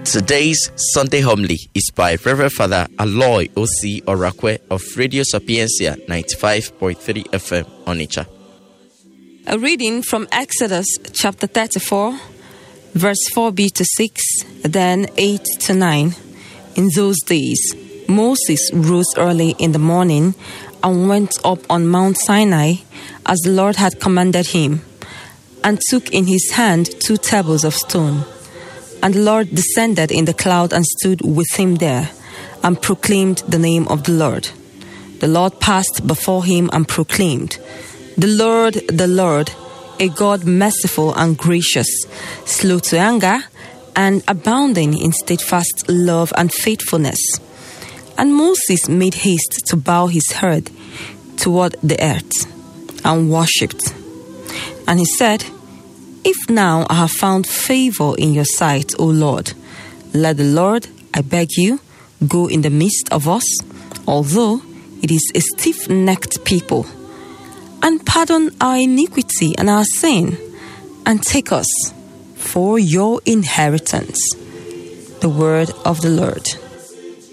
Today's Sunday homily is by Reverend Father Aloy O.C. Orakwe of Radio Sapiencia 95.3 FM Onitsha. A reading from Exodus chapter 34, verse 4b to 6, then 8 to 9. In those days, Moses rose early in the morning and went up on Mount Sinai as the Lord had commanded him, and took in his hand 2 tables of stone. And the Lord descended in the cloud and stood with him there, and proclaimed the name of the Lord. The Lord passed before him and proclaimed, the Lord, a God merciful and gracious, slow to anger, and abounding in steadfast love and faithfulness. And Moses made haste to bow his head toward the earth, and worshipped. And he said, If now I have found favor in your sight, O Lord, let the Lord, I beg you, go in the midst of us, although it is a stiff-necked people, and pardon our iniquity and our sin, and take us for your inheritance. The word of the Lord.